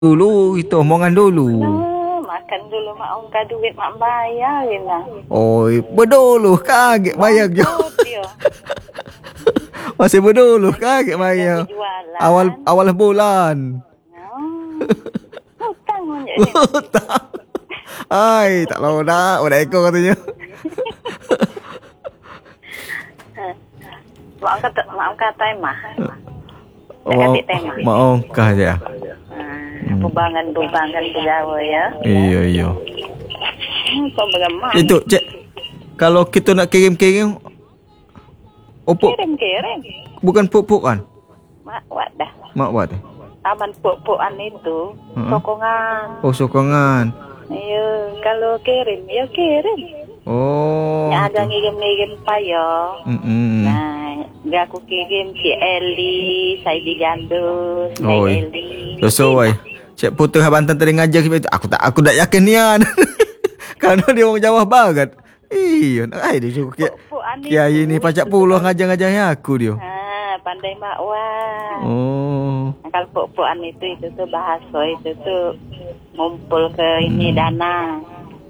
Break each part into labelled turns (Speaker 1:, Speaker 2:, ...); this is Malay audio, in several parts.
Speaker 1: dulu, kita omongan dulu.
Speaker 2: Makan dulu mak ongkar duit mak bayar lah.
Speaker 1: Oi, berdulu kaget bayar je. Masih berdulu kaget bayar. Awal bulan.
Speaker 2: Hutang je.
Speaker 1: Hutang. Ai, tak tahu dah, udah ekor katanya.
Speaker 2: Mak kata mah.
Speaker 1: Mak ongkah je.
Speaker 2: Bubangan Jawa ya.
Speaker 1: Iya.
Speaker 2: Kau bagaimana?
Speaker 1: Itu, Cik. Kalau kita nak kirim-kirim opok.
Speaker 2: Kirim.
Speaker 1: Bukan pupuk kan?
Speaker 2: Mak wadah.
Speaker 1: Mak buat.
Speaker 2: Aman pupukan itu sokongan.
Speaker 1: Oh, sokongan.
Speaker 2: Iya, kalau kirim, ya kirim.
Speaker 1: Oh.
Speaker 2: Ya ada ngirim payo. Nah, dia aku kirim si Eli, Saidi Gandus, Eli.
Speaker 1: Sesuai. Cik putus Banten tadi ngajar kita. Aku tak yakin nian. Karena dia orang Jawa banget. Iya, dia suruh kiai ni pacak puluh ngajar-ngajarnya aku dia.
Speaker 2: Pandai makwah.
Speaker 1: Oh.
Speaker 2: Kalau pupukan itu tuh bahasa itu tuh ngumpul ke ini dana.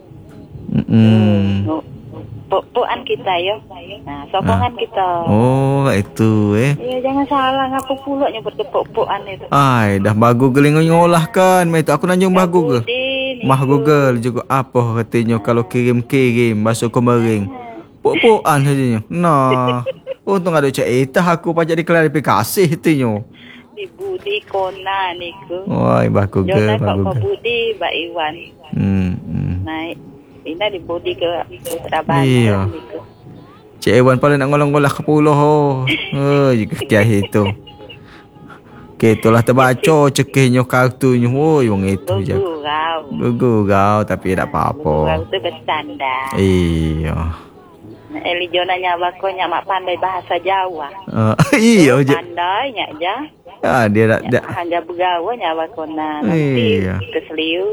Speaker 2: Pupukan kita ya. Nah, sokongan kita.
Speaker 1: Oh, itu
Speaker 2: Iya, jangan salah ngaku pula nyebut ke pupukan itu.
Speaker 1: Ai, dah bagus geling ngolah kan. Mai tu aku nanjung bagus ke. Mah Google juga apa katanya kalau kirim-kirim bahasa Komering. Pupukan saja. Nah. Untung ada cerita aku pajak diklarifikasi katanya.
Speaker 2: Di Budi Kona niku.
Speaker 1: Wah, bagus ke.
Speaker 2: Bagus. Budi Mbak Iwan. Nah, ini di Budi ke Surabaya.
Speaker 1: Iya. Cik Iwan paling nak ngolong-ngolah ke pulau. Jika dia itu. Itulah terbaca cekihnya kartunya. Yang itu je. Gugau tapi tak apa-apa.
Speaker 2: Gugau itu bercanda.
Speaker 1: Iya.
Speaker 2: Eli Jonanya bakonya mak pandai bahasa Jawa.
Speaker 1: Iya je.
Speaker 2: Pandainya aja.
Speaker 1: Dia tak
Speaker 2: hanya begawanya bakona nanti keseliu.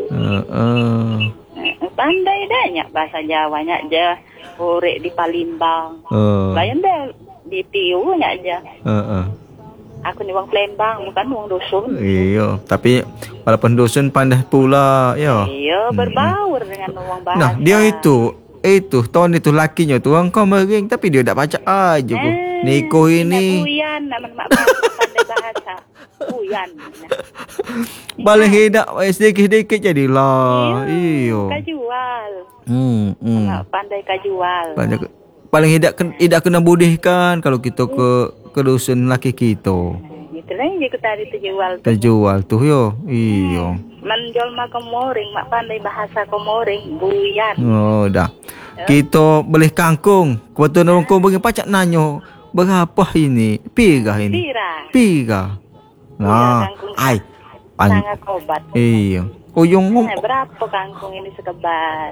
Speaker 2: Pandai dah nyak bahasa Jawanya aja. Hore di Palembang. Bayan dah di Tiu nya aja. Aku ni wong Palembang bukan wong dusun.
Speaker 1: Iya, tapi walaupun dusun pandai pula ya.
Speaker 2: Iya, berbaur dengan wong bahasa.
Speaker 1: Nah, dia itu tahun itu lakinya tu orang Komering tapi dia tak baca aja tu. Niko ini.
Speaker 2: Puyan nama mak pandai bahasa. Puyan.
Speaker 1: Balik hidak sedikit-sedikit jadilah. Iyo.
Speaker 2: Kajual. Pandai kajual.
Speaker 1: Paling hidak kena budihkan kalau kita ke dusun laki kita.
Speaker 2: Itulah yang kita tadi
Speaker 1: terjual tu yo. Iyo.
Speaker 2: Menjual mak Komering, mak pandai bahasa Komering, Buyan.
Speaker 1: Oh, dah. Kita boleh kangkung. Kebetulan orang Komering pacak nanyo, berapa ini? Pira ini? Pira. Nah, ai.
Speaker 2: Sangat obat.
Speaker 1: Iya. Yang
Speaker 2: berapa kangkung ini sekebat?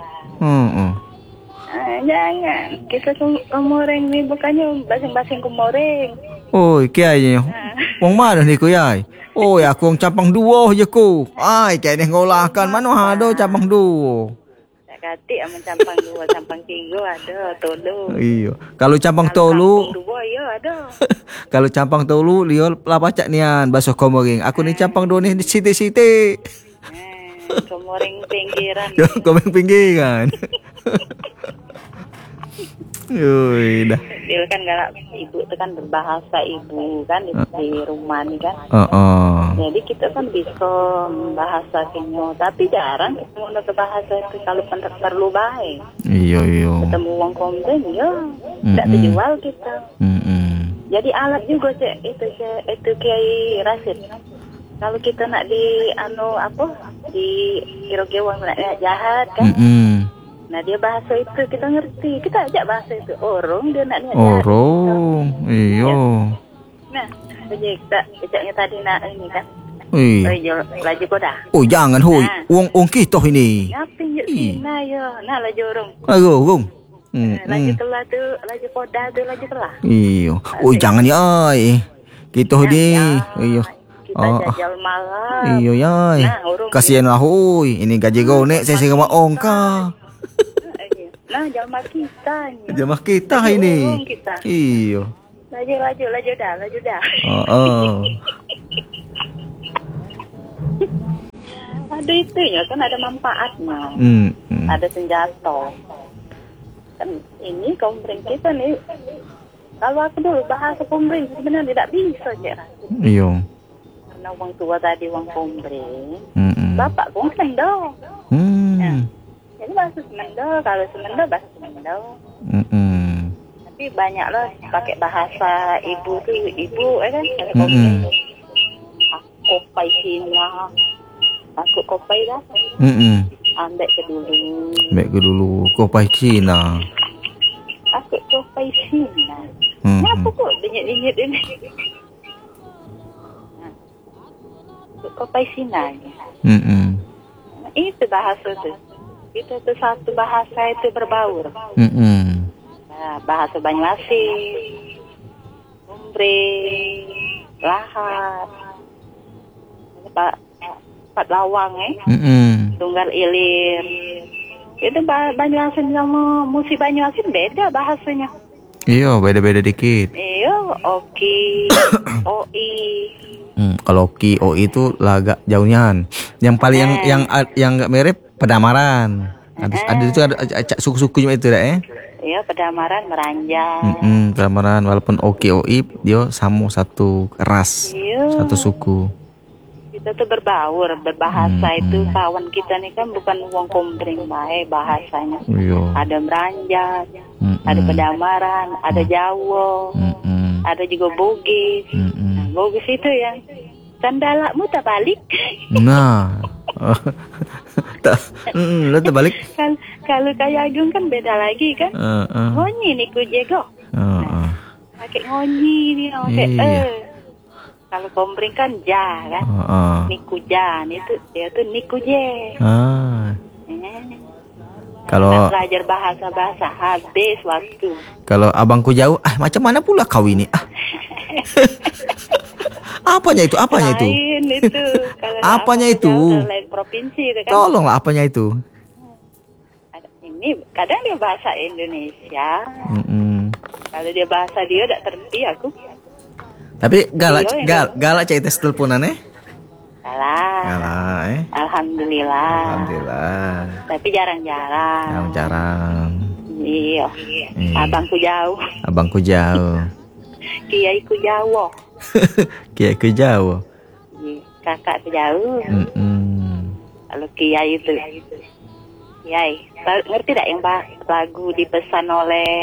Speaker 2: Jangan. Kita Komering ni bukannya basing-basing Komering.
Speaker 1: Oh, kayaknya. Wong mana ni ku yai? Oh, aku orang campang dua je ku. Ai, kayaknya ngolahkan mana ada campang dua.
Speaker 2: Kati campang dua, campang tiga ada, tolu.
Speaker 1: Iya. Kalau campang tolu,
Speaker 2: dua ya ada.
Speaker 1: Kalau campang tolu, liol lah pacak nian bahasa Komering. Aku ni campang dua ni siti-siti.
Speaker 2: Komering pinggiran.
Speaker 1: Komering pinggiran. Yoi dah.
Speaker 2: Dia kan galak ibu tu kan berbahasa ibu kan di rumah ni kan. Jadi kita kan bisa bahasa Kenyo tapi jarang ketemu untuk bahasa itu kalau perlu baik.
Speaker 1: Iya.
Speaker 2: Ketemu wong Komering ya tak terjual kita. Jadi alat juga itu Kiai Rasid. Kalau kita nak di di kira-kira nak jahat kan. Nah dia bahasa itu kita ngerti. Kita ajak bahasa itu. Orang dia nak niat jahat.
Speaker 1: Orang. Iya.
Speaker 2: Nah, ajaknya tadi nak ini kan. Laju kau dah.
Speaker 1: Oh jangan hoi. Wong kita ini.
Speaker 2: Ngapain je sina ya. Nah laju orang.
Speaker 1: Laju.
Speaker 2: Laju kelah tu. Laju kodah tu. Laju kelah.
Speaker 1: Iya. Oh jangan ya. Kita ni. Iya.
Speaker 2: Kita jajal malam.
Speaker 1: Iya yai. Kasihan lah hoi. Ini gaji kau nek saya sama ongkar.
Speaker 2: Nah, jalma kita.
Speaker 1: Jalma kita ini. Iya.
Speaker 2: Laju dah. ada itunya kan, ada manfaatnya. Ada senjata. Kan ini kombreng kita nih. Kalau aku dulu bahasa kombreng sebenarnya tidak bisa, Cik Rasid.
Speaker 1: Iya.
Speaker 2: Karena orang tua tadi orang kombreng. Bapak kombreng dong. Nah, jadi bahasa Semendo, kalau Semendo bahasa Semendo. Tapi banyak loh pakai bahasa ibu tuh, ibu kan ada kombreng. Kopai Cina. Aku kopai dah. Ambek ke dulu.
Speaker 1: Kopai Cina.
Speaker 2: Aku kopai Cina. Kenapa kok denyet-denyet ini? Kopai Cina. Itu bahasa tuh. Itu tuh satu bahasa itu berbaur. Nah, bahasa Banyuasin, kombreng, lahat. Pak Lawang Tunggal Ilir. Itu Banyuasin sama Musi Banyuasin beda bahasanya.
Speaker 1: Iya, beda-beda dikit.
Speaker 2: Iya, Oki, Oi.
Speaker 1: Kalau Oki, Oi itu agak jauhnya. Yang paling yang enggak mirip Pedamaran. Ada itu ada suku-sukunya itu dah
Speaker 2: Iya, Pedamaran, Meranjang.
Speaker 1: Pedamaran, walaupun Oki, Oi dia sama satu ras, satu suku.
Speaker 2: Kita tuh berbaur, berbahasa itu kawan kita nih kan bukan uang kombreng baik bahasanya. Ada Meranjang, ada Pedamaran, ada Jawa, ada juga Bugis. Bugis itu yang sandalakmu tak balik.
Speaker 1: Nah, lo terbalik.
Speaker 2: Kalau kayak Agung kan beda lagi kan. Ngonyi niku jego. Pakai ngonyi dia, pakai Kalau kombreng kan ja kan. Niku ja, itu dia tuh niku je. Kalau belajar bahasa habis waktu.
Speaker 1: Kalau abangku jauh, macam mana pula kau ini? Apanya itu?
Speaker 2: Lain itu.
Speaker 1: Apanya itu?
Speaker 2: Jauh, lain provinsi itu kan.
Speaker 1: Tolonglah, apanya itu?
Speaker 2: Ini kadang dia bahasa Indonesia. Kalau dia bahasa dia tidak terti aku.
Speaker 1: Tapi galak cek tes teleponan Galak
Speaker 2: Alhamdulillah. Tapi jarang-jarang. Iya.
Speaker 1: Abangku jauh.
Speaker 2: Kiaiku jauh.
Speaker 1: Kiaiku jauh.
Speaker 2: Kakakku jauh. Kalau kiai itu. Kiai. Ngerti tak yang lagu dipesan oleh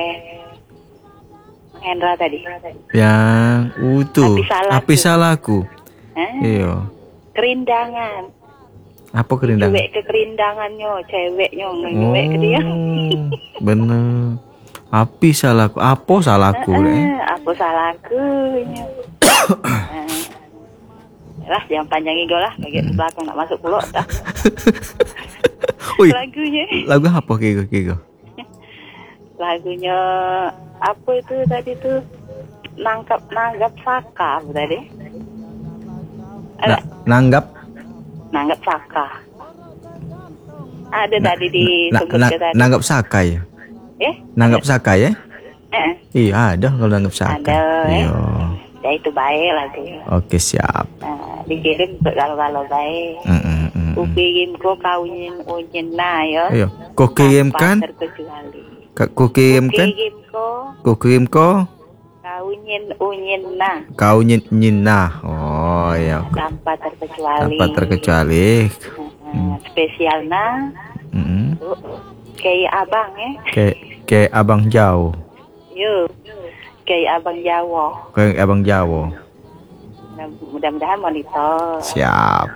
Speaker 2: Hendra tadi?
Speaker 1: Yang itu. Api salahku. Iya.
Speaker 2: Kerindangan.
Speaker 1: Apa kerindangan?
Speaker 2: Cewek ke kerindangannya, ceweknya nyuwek ke dia.
Speaker 1: Bener. Api salahku. Apa salahku?
Speaker 2: Apa salahku? Lah, jangan panjangin gue lah. Bagian belakang nak masuk pulau dah. Lagunya.
Speaker 1: Lagu apa Kigo?
Speaker 2: Lagunya apa itu tadi tuh? Nanggap Saka tadi.
Speaker 1: Nanggap
Speaker 2: Saka. Ada tadi di tadi.
Speaker 1: Nanggap Saka ya? Nanggap Saka ya? Iya, ada kalau nanggap Saka.
Speaker 2: Ada. Iya. Ya itu baik lagu.
Speaker 1: Oke, siap.
Speaker 2: Dikirim kalau baik. Ukirim ko kawin unyenna ya.
Speaker 1: Iya. Kau kirimkan? Kau kirimkan? Kau kirim ko? Kau nyenna. Oh ya.
Speaker 2: Tanpa
Speaker 1: terkecuali.
Speaker 2: Spesialna. Kayak abang
Speaker 1: Kayak abang jauh.
Speaker 2: Yuk. Kayak abang Jawa. Mudah-mudahan monitor.
Speaker 1: Siap.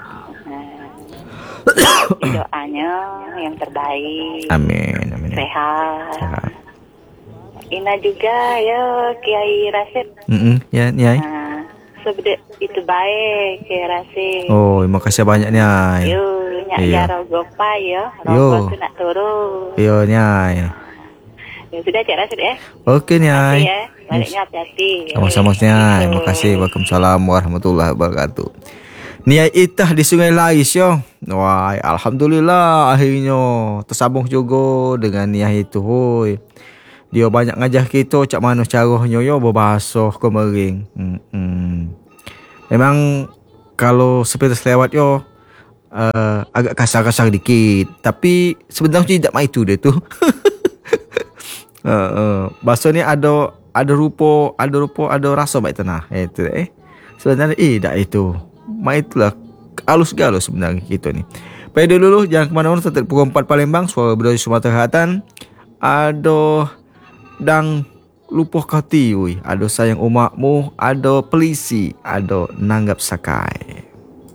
Speaker 2: Doanya yang terbaik.
Speaker 1: Amin.
Speaker 2: Sehat. Ina juga ya Kiai Rasid.
Speaker 1: Ya.
Speaker 2: Sebeda itu baik Kiai Rasid.
Speaker 1: Oh, makasih banyak Nyai.
Speaker 2: Ya rogo pa ya. Rogo tu nak turun.
Speaker 1: Yo Nyai.
Speaker 2: Ya sudah Cik Rasid ya.
Speaker 1: Oke Nyai.
Speaker 2: Baliknya hati-hati.
Speaker 1: Sama-sama Nyai. Makasih. Waalaikumsalam warahmatullahi wabarakatuh. Nyai Itah di Sungai Lais yo. Wah, alhamdulillah akhirnya tersambung juga dengan Nyai itu. Hoi. Dia banyak ngajak kita cak mana caranya yo berbahasa Komering. Memang kalau sepeda selewat yo agak kasar-kasar dikit. Tapi sebenarnya tidak mai tu dia tu. Bahasa ni ada rupa, ada rasa baik tanah. Itu sebenarnya dah itu. Mai itulah halus-galus sebenarnya kita ni. Pada dulu jangan ke mana-mana, tetap pukul 4 Palembang, suara budaya Sumatera Selatan. Ada dang lupa kati, ada sayang umakmu, ada pelisi, ada nanggap sakai.